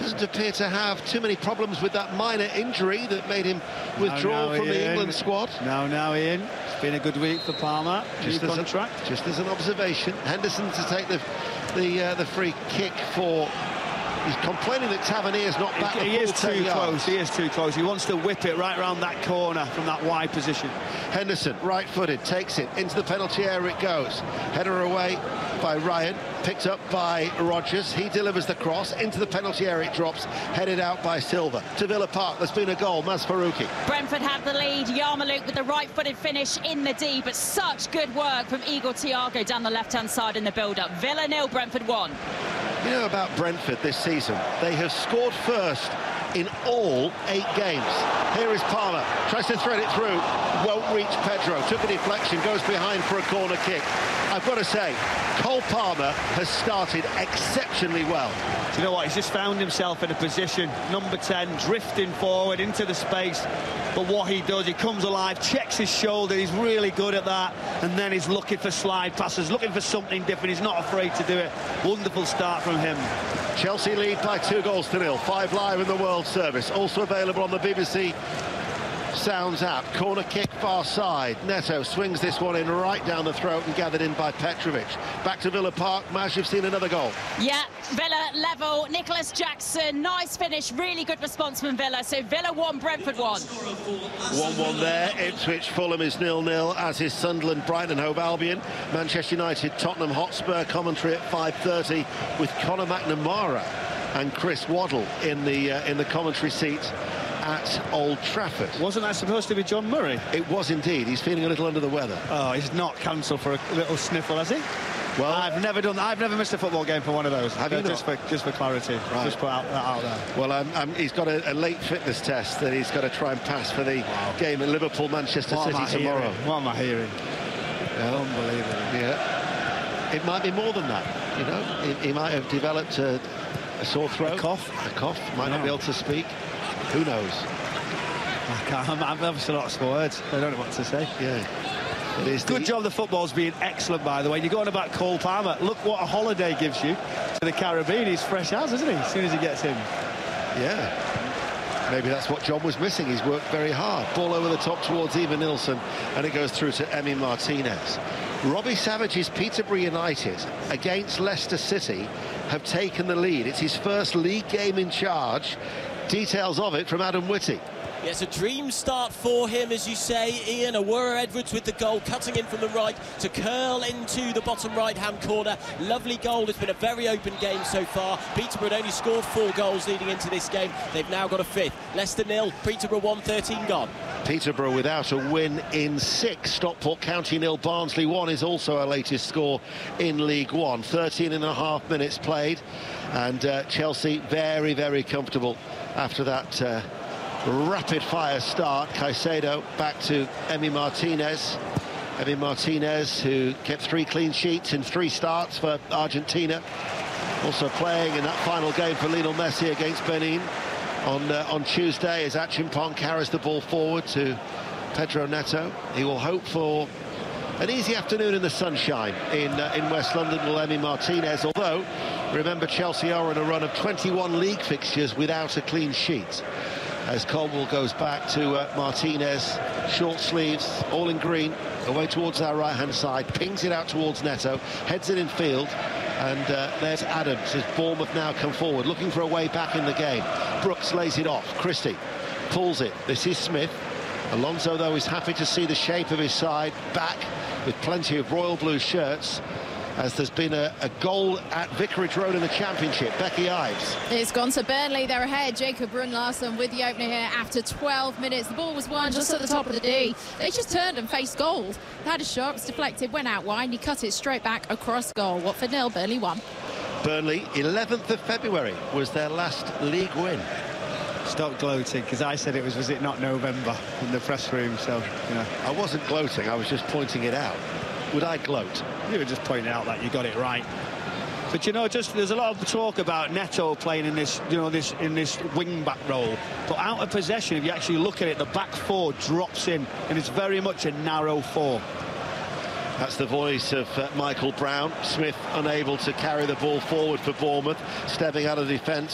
doesn't appear to have too many problems with that minor injury that made him withdraw from the England squad. Now, Ian. It's been a good week for Palmer. Just as an observation, Henderson to take the free kick for. He's complaining that Tavernier's not back. He is too close. He is too close. He wants to whip it right round that corner from that wide position. Henderson, right-footed, takes it into the penalty area. It goes. Header away by Ryan, picked up by Rodgers. He delivers the cross into the penalty area. It drops, headed out by Silva to Villa Park. There's been a goal. Maz Faruqi. Brentford have the lead. Yarmouk with the right-footed finish in the D, but such good work from Igor Thiago down the left-hand side in the build-up. Villa 0, Brentford 1. You know about Brentford this season, they have scored first in all 8 games. Here is Palmer, tries to thread it through, won't reach Pedro, took a deflection, goes behind for a corner kick. I've got to say, Cole Palmer has started exceptionally well. Do you know what, he's just found himself in a position, number 10, drifting forward into the space. But what he does, he comes alive, checks his shoulder, he's really good at that, and then he's looking for slide passes, looking for something different. He's not afraid to do it. Wonderful start from him. Chelsea lead by 2-0. 5 live in the World Service, also available on the BBC Sounds app. Corner kick far side. Neto swings this one in right down the throat and gathered in by Petrovic. Back to Villa Park. Maj, you've seen another goal. Yeah, Villa level. Nicholas Jackson, nice finish, really good response from Villa. So Villa 1, Brentford 1. 1-1 there. Ipswich Fulham is 0-0, as is Sunderland Brighton Hove Albion. Manchester United Tottenham Hotspur. Commentary at 5:30 with Conor McNamara and Chris Waddle in the commentary seat at Old Trafford. Wasn't that supposed to be John Murray? It was indeed. He's feeling a little under the weather. Oh, he's not cancelled for a little sniffle, has he? Well, I've never missed a football game for one of those. Have you not? Just for clarity, right. Just put that out there. Well, he's got a late fitness test that he's got to try and pass for the game at Liverpool-Manchester City tomorrow. What am I hearing? Yeah. Unbelievable. Yeah. It might be more than that. You know, he might have developed a sore throat, a cough. Might not be able to speak. Who knows? I can't. I'm obviously not for words. I don't know what to say. Yeah. It is good job. The football's being excellent, by the way. You're going about Cole Palmer. Look what a holiday gives you to the Caribbean. He's fresh as, isn't he? As soon as he gets in. Yeah. Maybe that's what John was missing. He's worked very hard. Ball over the top towards Eva Nilsson, and it goes through to Emi Martinez. Robbie Savage's Peterborough United against Leicester City have taken the lead. It's his first league game in charge. Details of it from Adam Whitty. Yes, a dream start for him, as you say, Ian. Awura Edwards with the goal, cutting in from the right to curl into the bottom right-hand corner. Lovely goal. It's been a very open game so far. Peterborough had only scored 4 goals leading into this game. They've now got a 5th. Leicester 0, Peterborough 1, 13 gone. Peterborough without a win in 6. Stockport County 0, Barnsley 1 is also our latest score in League One. 13.5 minutes played, and Chelsea very, very comfortable after that rapid-fire start. Caicedo back to Emi Martinez. Emi Martinez, who kept 3 clean sheets in 3 starts for Argentina. Also playing in that final game for Lionel Messi against Benin on Tuesday, as Achimpong carries the ball forward to Pedro Neto. He will hope for an easy afternoon in the sunshine in West London, will Emi Martinez. Although, remember, Chelsea are on a run of 21 league fixtures without a clean sheet. As Colwell goes back to Martinez, short sleeves, all in green, away towards our right-hand side, pings it out towards Neto, heads it in field, and there's Adams as Bournemouth now come forward, looking for a way back in the game. Brooks lays it off, Christie pulls it, this is Smith. Alonso, though, is happy to see the shape of his side back with plenty of royal blue shirts, as there's been a goal at Vicarage Road in the Championship. Becky Ives. It's gone to Burnley. They're ahead. Jacob Brun-Larsen with the opener here after 12 minutes. The ball was won just at the top of the D. They just turned and faced goal. They had a shot, it was deflected, went out wide, and he cut it straight back across goal. Watford 0, Burnley 1. Burnley, 11th of February was their last league win. Stop gloating, because I said was it not November in the press room, so, you know. I wasn't gloating, I was just pointing it out. Would I gloat? You were just pointing out that you got it right. But, you know, there's a lot of talk about Neto playing in this, you know, in this wing-back role. But out of possession, if you actually look at it, the back 4 drops in, and it's very much a narrow 4. That's the voice of Michael Brown. Smith unable to carry the ball forward for Bournemouth, stepping out of defence.